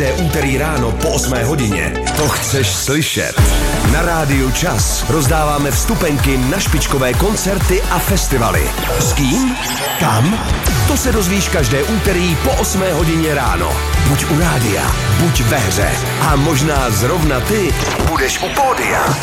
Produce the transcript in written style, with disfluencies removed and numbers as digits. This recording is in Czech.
Úterý ráno po 8 hodině. To chceš slyšet. Na rádiu Čas rozdáváme vstupenky na špičkové koncerty a festivaly. S kým? Kam? To se dozvíš každé úterý po 8 hodině ráno. Buď u rádia, buď ve hře. A možná zrovna ty budeš u pódia.